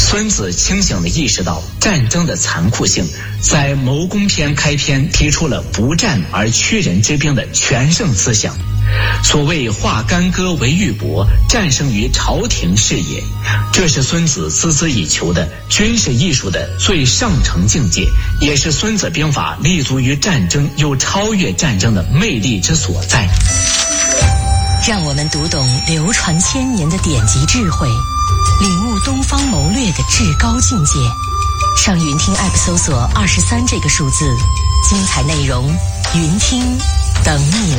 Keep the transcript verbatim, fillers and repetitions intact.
孙子清醒地意识到战争的残酷性，在谋攻篇开篇提出了不战而屈人之兵的全胜思想。所谓化干戈为玉帛，战胜于朝廷事也，这是孙子孜孜以求的军事艺术的最上乘境界，也是孙子兵法立足于战争又超越战争的魅力之所在。 让我们读懂流传千年的典籍智慧，领悟东方谋略的至高境界。上云听 App 搜索二十三这个数字，精彩内容云听等你来。